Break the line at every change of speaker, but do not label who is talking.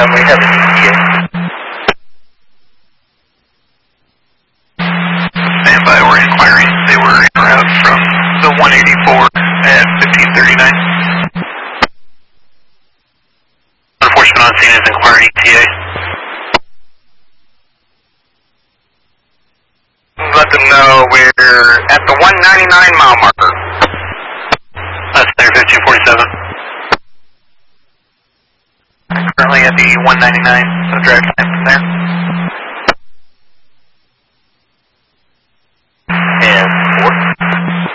we have an ETA.
Stand by, we're inquiring. They were en route from the 184 at 1539. Unfortunate on scene is inquiring ETA.
Let them know we're at the 199 mile marker.
That's there, 1547.
Currently at the 199, so drive time from there.